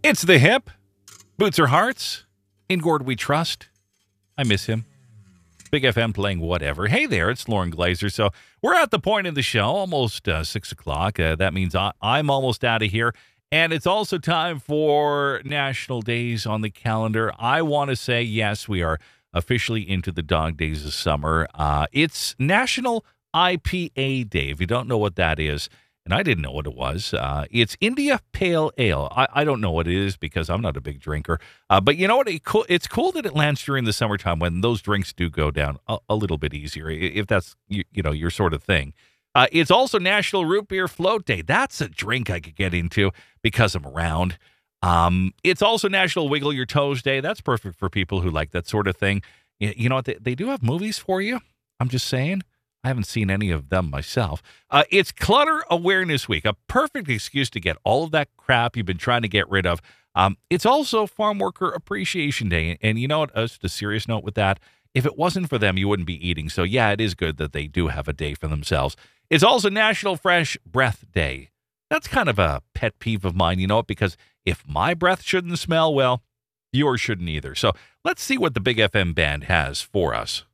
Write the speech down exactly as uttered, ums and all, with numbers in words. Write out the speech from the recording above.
It's the hip. Boots or hearts. In Gord we trust. I miss him. Big F M playing whatever. Hey there, it's Lauren Glazer. So we're at the point in the show, almost uh, six o'clock. Uh, that means I, I'm almost out of here. And it's also time for national days on the calendar. I want to say, yes, we are officially into the dog days of summer. Uh, it's National I P A Day, if you don't know what that is. And I didn't know what it was. Uh, it's India Pale Ale. I, I don't know what it is because I'm not a big drinker. Uh, but you know what? It cool, it's cool that it lands during the summertime when those drinks do go down a, a little bit easier, if that's you, you know your sort of thing. Uh, it's also National Root Beer Float Day. That's a drink I could get into because I'm around. Um, it's also National Wiggle Your Toes Day. That's perfect for people who like that sort of thing. You, you know what? They, they do have movies for you. I'm just saying. I haven't seen any of them myself. Uh, it's Clutter Awareness Week, a perfect excuse to get all of that crap you've been trying to get rid of. Um, it's also Farm Worker Appreciation Day. And you know what? Uh, just a serious note with that. If it wasn't for them, you wouldn't be eating. So, yeah, it is good that they do have a day for themselves. It's also National Fresh Breath Day. That's kind of a pet peeve of mine, you know, because if my breath shouldn't smell, well, yours shouldn't either. So let's see what the Big F M band has for us.